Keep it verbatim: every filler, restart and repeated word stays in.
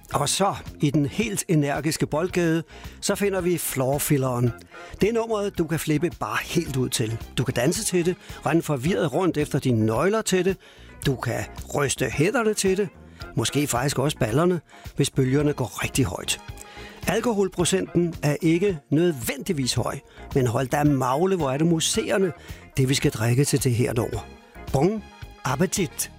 Og så, i den helt energiske boldgade, så finder vi floorfilleren. Det er nummeret, du kan flippe bare helt ud til. Du kan danse til det, rende forvirret rundt efter dine nøgler til det. Du kan ryste hænderne til det. Måske faktisk også ballerne, hvis bølgerne går rigtig højt. Alkoholprocenten er ikke nødvendigvis høj, men hold da magle, hvor er det museerne, det vi skal drikke til det her nummer. Bon appetit!